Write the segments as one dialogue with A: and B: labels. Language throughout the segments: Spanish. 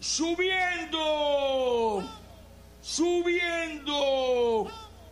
A: subiendo, subiendo.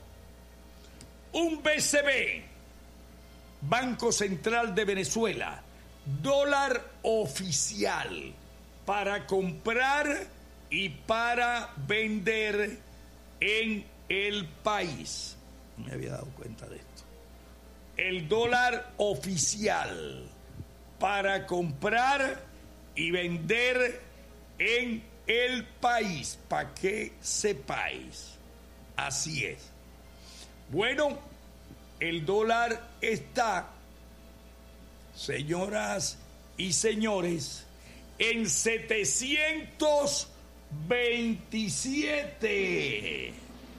A: Un BCB, Banco Central de Venezuela, dólar oficial para comprar y para vender en el país. No me había dado cuenta de esto. El dólar oficial para comprar y vender en el país, para que sepáis. Así es. Bueno, el dólar está, señoras y señores, en 727.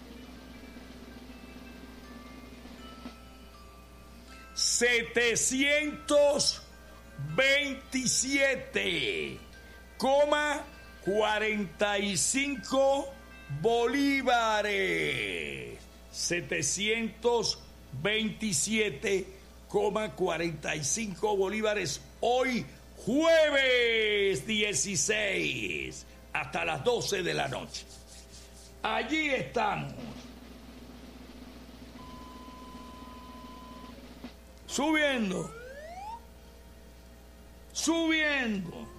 A: 727,45 bolívares. 727,45 bolívares hoy, jueves 16, hasta las 12 de la noche. Allí estamos. Subiendo. Subiendo.